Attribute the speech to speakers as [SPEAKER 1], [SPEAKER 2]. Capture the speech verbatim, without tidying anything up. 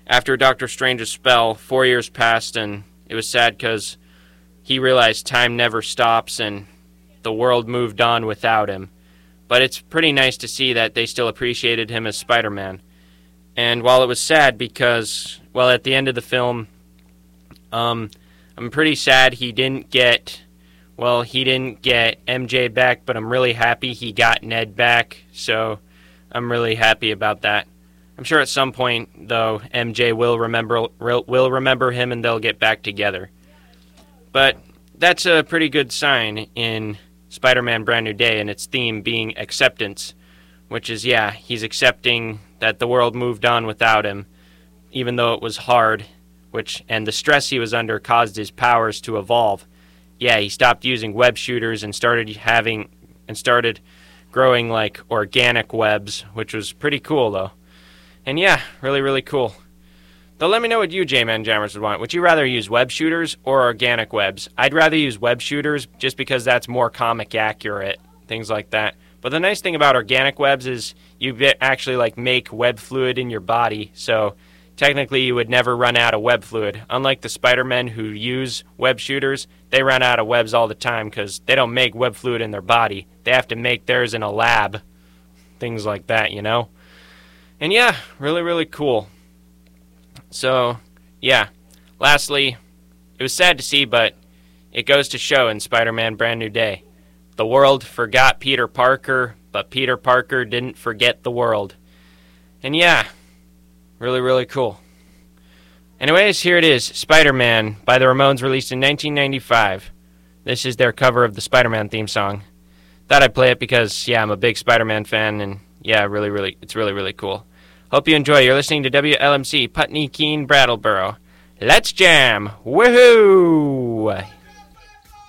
[SPEAKER 1] after Doctor Strange's spell, four years passed, and it was sad because he realized time never stops and the world moved on without him. But it's pretty nice to see that they still appreciated him as Spider-Man. And while it was sad because, well, at the end of the film, um, I'm pretty sad he didn't get, well, he didn't get M J back, but I'm really happy he got Ned back, so I'm really happy about that. I'm sure at some point, though, M J will remember will remember him and they'll get back together. But that's a pretty good sign in Spider-Man Brand New Day and its theme being acceptance, which is, yeah, he's accepting that the world moved on without him, even though it was hard, which and the stress he was under caused his powers to evolve. Yeah, he stopped using web shooters and started having and started growing like organic webs, which was pretty cool though. And yeah, really, really cool. Though let me know what you J-Man Jammers would want. Would you rather use web shooters or organic webs? I'd rather use web shooters just because that's more comic accurate, things like that. But the nice thing about organic webs is you actually like make web fluid in your body, so technically you would never run out of web fluid. Unlike the Spider-Men who use web shooters, they run out of webs all the time because they don't make web fluid in their body. They have to make theirs in a lab, things like that, you know? And yeah, really, really cool. So, yeah. Lastly, it was sad to see, but it goes to show in Spider-Man Brand New Day. The world forgot Peter Parker, but Peter Parker didn't forget the world. And yeah, really, really cool. Anyways, here it is, Spider-Man by the Ramones, released in nineteen ninety-five. This is their cover of the Spider-Man theme song. Thought I'd play it because, yeah, I'm a big Spider-Man fan, and yeah, really, really, it's really, really cool. Hope you enjoy. You're listening to W L M C, Putney Keene, Brattleboro. Let's jam! Woohoo!